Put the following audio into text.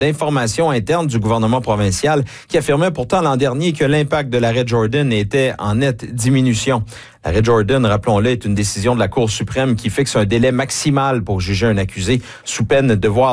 d'informations internes du gouvernement provincial qui affirmait pourtant l'an dernier que l'impact de l'arrêt Jordan était en nette diminution. L'arrêt Jordan, rappelons-le, est une décision de la Cour suprême qui fixe un délai maximal pour juger un accusé sous peine de voir